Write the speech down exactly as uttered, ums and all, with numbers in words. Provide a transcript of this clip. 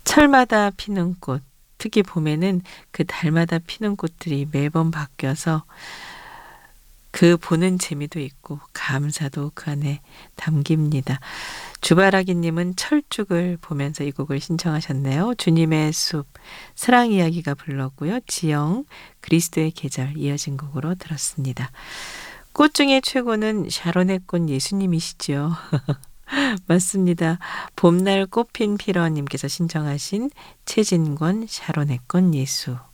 철마다 피는 꽃, 특히 봄에는 그 달마다 피는 꽃들이 매번 바뀌어서 그 보는 재미도 있고 감사도 그 안에 담깁니다. 주바라기님은 철쭉을 보면서 이 곡을 신청하셨네요. 주님의 숲, 사랑 이야기가 불렀고요. 지영, 그리스도의 계절 이어진 곡으로 들었습니다. 꽃 중에 최고는 샤론의 꽃 예수님이시죠. 맞습니다. 봄날 꽃핀 피러님께서 신청하신 최진권 샤론의 꽃 예수.